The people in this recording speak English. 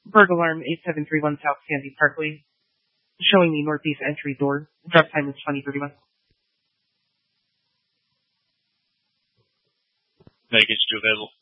Bird Alarm 8731 South Sandy Parkway, showing the northeast entry door. Drop time is 2031. Vegas 2 available.